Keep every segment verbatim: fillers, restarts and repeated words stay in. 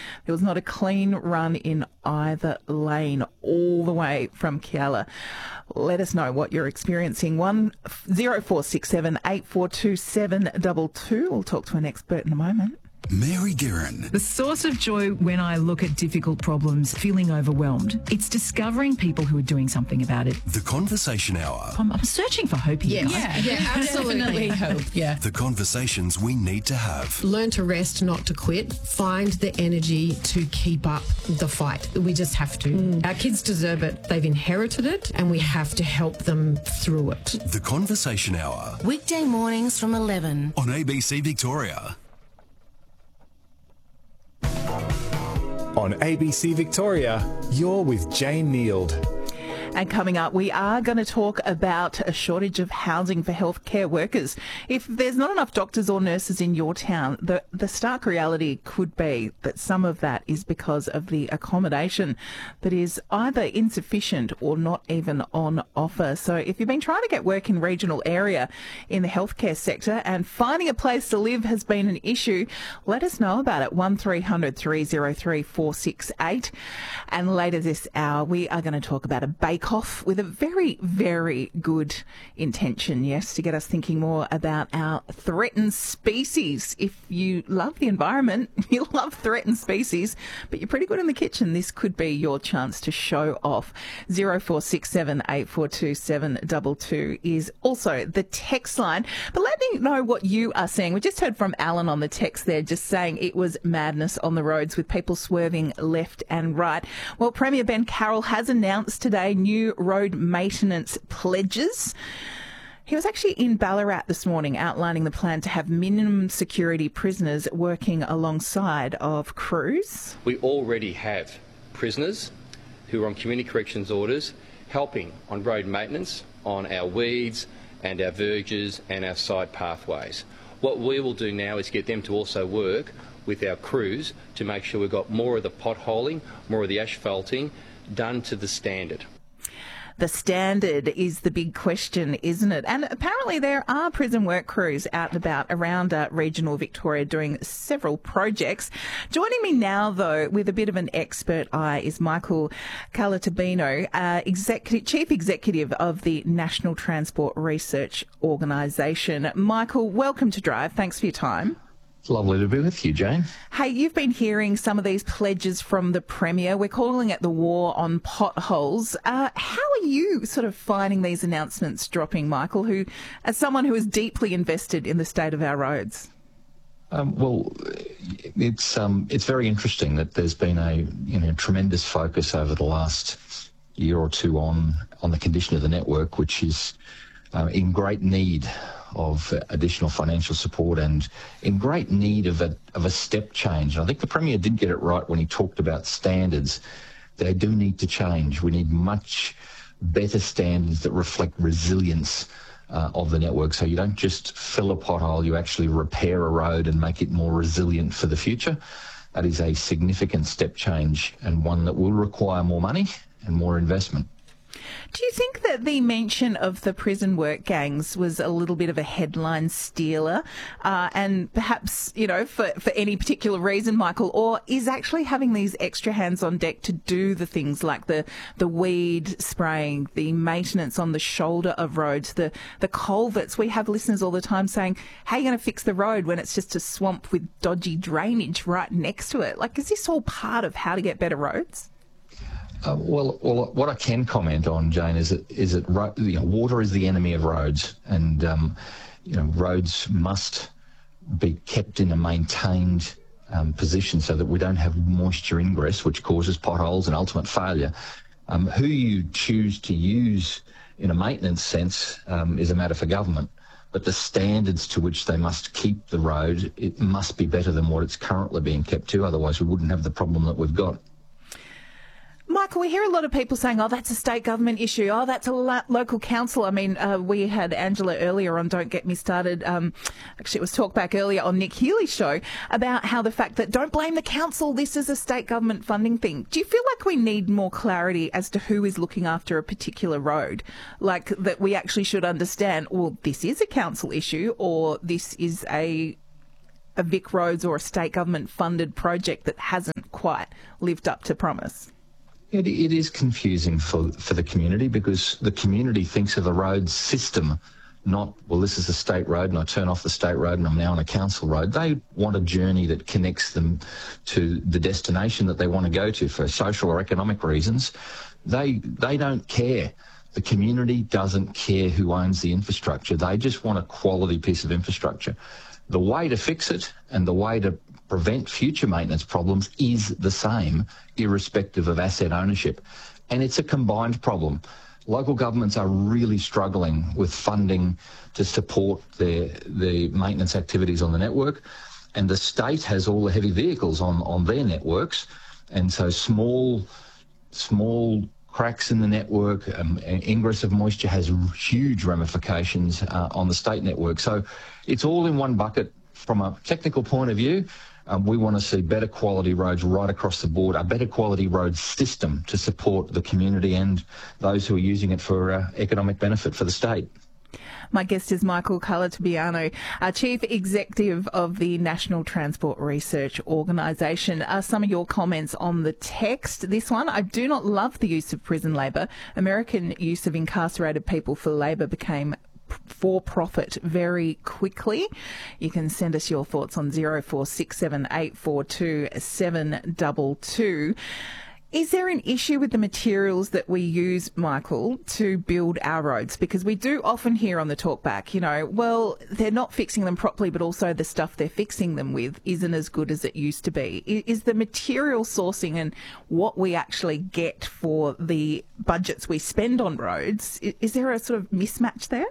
There was not a clean run in either lane all the way from Kialla. Let us know what you're experiencing. One zero four six seven eight four two seven two two. We'll talk to an expert in a moment. Mary Guerin. The source of joy when I look at difficult problems, feeling overwhelmed, it's discovering people who are doing something about it. The Conversation Hour. I'm, I'm searching for hope here. Yeah, yeah, yeah, absolutely hope. Yeah. The conversations we need to have. Learn to rest, not to quit. Find the energy to keep up the fight. We just have to. Mm. Our kids deserve it. They've inherited it, and we have to help them through it. The Conversation Hour. Weekday mornings from eleven. On A B C Victoria. On A B C Victoria, you're with Jane Neild. And coming up, we are going to talk about a shortage of housing for healthcare workers. If there's not enough doctors or nurses in your town, the, the stark reality could be that some of that is because of the accommodation that is either insufficient or not even on offer. So if you've been trying to get work in regional area in the healthcare sector and finding a place to live has been an issue, let us know about it. one three hundred three oh three four six eight. And later this hour, we are going to talk about a bake off with a very, very good intention, yes, to get us thinking more about our threatened species. If you love the environment, you love threatened species, but you're pretty good in the kitchen, this could be your chance to show off. zero four six seven eight four two seven two two is also the text line. But let me know what you are seeing. We just heard from Alan on the text there, just saying it was madness on the roads with people swerving left and right. Well, Premier Ben Carroll has announced today new road maintenance pledges. He was actually in Ballarat this morning outlining the plan to have minimum security prisoners working alongside of crews. We already have prisoners who are on community corrections orders helping on road maintenance on our weeds and our verges and our side pathways. What we will do now is get them to also work with our crews to make sure we've got more of the potholing, more of the asphalting done to the standard. The standard is the big question, isn't it? And apparently there are prison work crews out and about around uh, regional Victoria doing several projects. Joining me now, though, with a bit of an expert eye is Michael Calatabino, uh, executive, Chief Executive of the National Transport Research Organisation. Michael, welcome to Drive. Thanks for your time. Lovely to be with you, Jane. Hey, you've been hearing some of these pledges from the Premier. We're calling it the war on potholes. Uh, how are you sort of finding these announcements dropping, Michael, who, as someone who is deeply invested in the state of our roads? Um, well, it's um, it's very interesting that there's been a you know tremendous focus over the last year or two on on the condition of the network, which is uh, in great need of additional financial support and in great need of a, of a step change. And I think the Premier did get it right when he talked about standards. They do need to change. We need much better standards that reflect resilience uh, of the network. So you don't just fill a pothole, you actually repair a road and make it more resilient for the future. That is a significant step change and one that will require more money and more investment. Do you think that the mention of the prison work gangs was a little bit of a headline stealer uh, and perhaps, you know, for, for any particular reason, Michael, or is actually having these extra hands on deck to do the things like the, the weed spraying, the maintenance on the shoulder of roads, the, the culverts? We have listeners all the time saying, how are you going to fix the road when it's just a swamp with dodgy drainage right next to it? Like, is this all part of how to get better roads? Uh, well, well, what I can comment on, Jane, is that is that ro- you know, water is the enemy of roads, and um, you know roads must be kept in a maintained um, position so that we don't have moisture ingress, which causes potholes and ultimate failure. Um, who you choose to use in a maintenance sense um, is a matter for government, but the standards to which they must keep the road, it must be better than what it's currently being kept to. Otherwise, we wouldn't have the problem that we've got. Michael, we hear a lot of people saying, oh, that's a state government issue. Oh, that's a lo- local council. I mean, uh, we had Angela earlier on Don't Get Me Started. Um, actually, it was talk back earlier on Nick Healy's show about how the fact that don't blame the council, this is a state government funding thing. Do you feel like we need more clarity as to who is looking after a particular road? Like that we actually should understand, well, this is a council issue or this is a, a Vic Roads or a state government funded project that hasn't quite quite lived up to promise. It, it is confusing for, for the community because the community thinks of the road system, not, well, this is a state road and I turn off the state road and I'm now on a council road. They want a journey that connects them to the destination that they want to go to for social or economic reasons. They, they don't care. The community doesn't care who owns the infrastructure. They just want a quality piece of infrastructure. The way to fix it and the way to prevent future maintenance problems is the same, irrespective of asset ownership. And it's a combined problem. Local governments are really struggling with funding to support their, their maintenance activities on the network. And the state has all the heavy vehicles on, on their networks. And so small, small cracks in the network, um, ingress of moisture has huge ramifications uh, on the state network. So it's all in one bucket. From a technical point of view, um, we want to see better quality roads right across the board, a better quality road system to support the community and those who are using it for uh, economic benefit for the state. My guest is Michael Calatabiano, uh, Chief Executive of the National Transport Research Organisation. Uh, some of your comments on the text. This one, I do not love the use of prison labour. American use of incarcerated people for labour became for profit very quickly. You can send us your thoughts on zero four six seven eight four two seven two two. Is there an issue with the materials that we use, Michael, to build our roads? Because we do often hear on the talkback, you know, well, they're not fixing them properly, but also the stuff they're fixing them with isn't as good as it used to be. Is the material sourcing and what we actually get for the budgets we spend on roads, is there a sort of mismatch there?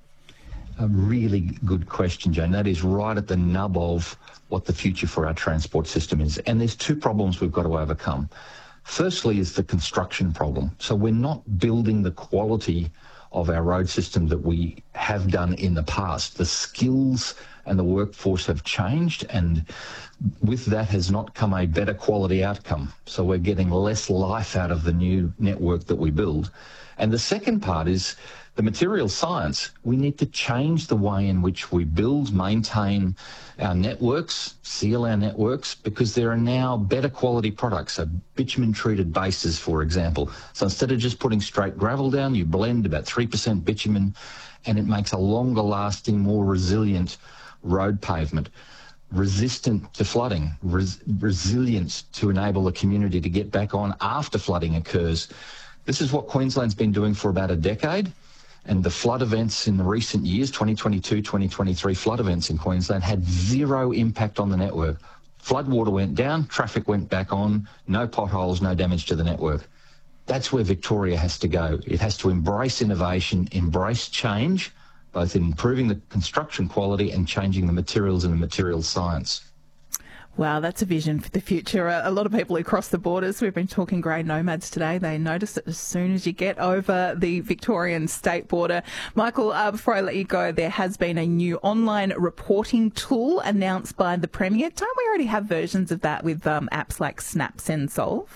A really good question, Jane. That is right at the nub of what the future for our transport system is. And there's two problems we've got to overcome. Firstly is the construction problem. So we're not building the quality of our road system that we have done in the past. The skills and the workforce have changed, and with that has not come a better quality outcome. So we're getting less life out of the new network that we build. And the second part is the material science. We need to change the way in which we build, maintain our networks, seal our networks, because there are now better quality products, so bitumen-treated bases, for example. So instead of just putting straight gravel down, you blend about three percent bitumen, and it makes a longer-lasting, more resilient road pavement, resistant to flooding, res- resilient to enable the community to get back on after flooding occurs. This is what Queensland's been doing for about a decade. And the flood events in the recent years, twenty twenty-two, twenty twenty-three flood events in Queensland, had zero impact on the network. Floodwater went down, traffic went back on, no potholes, no damage to the network. That's where Victoria has to go. It has to embrace innovation, embrace change, both in improving the construction quality and changing the materials and the materials science. Wow, that's a vision for the future. A lot of people who cross the borders, we've been talking grey nomads today, they notice that as soon as you get over the Victorian state border. Michael, uh, before I let you go, there has been a new online reporting tool announced by the Premier. Don't we already have versions of that with um, apps like Snap, Send, Solve?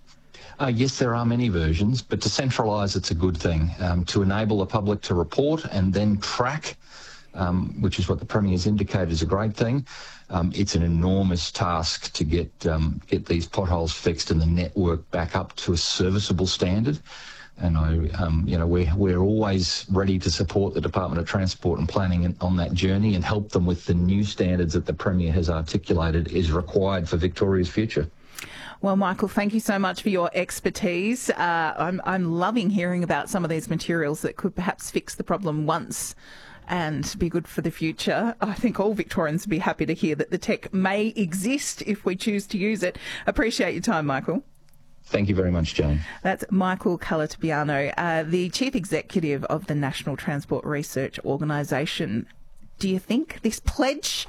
Uh, yes, there are many versions, but to centralise it's a good thing. Um, to enable the public to report and then track, um, which is what the Premier has indicated is a great thing. Um, it's an enormous task to get um, get these potholes fixed and the network back up to a serviceable standard. And I, um, you know, we're we're always ready to support the Department of Transport and Planning on that journey and help them with the new standards that the Premier has articulated is required for Victoria's future. Well, Michael, thank you so much for your expertise. Uh, I'm I'm loving hearing about some of these materials that could perhaps fix the problem once and be good for the future. I think all Victorians would be happy to hear that the tech may exist if we choose to use it. Appreciate your time, Michael. Thank you very much, Jane. That's Michael Calatabiano, uh, the Chief Executive of the National Transport Research Organisation. Do you think this pledge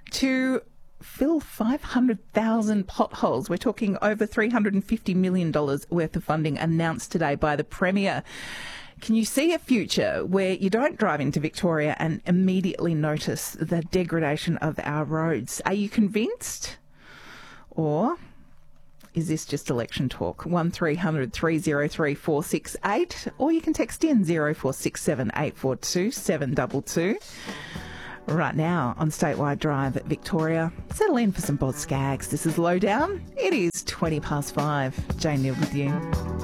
to fill five hundred thousand potholes, we're talking over three hundred fifty million dollars worth of funding announced today by the Premier, can you see a future where you don't drive into Victoria and immediately notice the degradation of our roads? Are you convinced? Or is this just election talk? one three hundred three oh three four six eight, or you can text in zero four six seven eight four two seven two two. Right now on Statewide Drive at Victoria. Settle in for some Boz Skaggs. This is Lowdown. It is twenty past five. Jane Neal with you.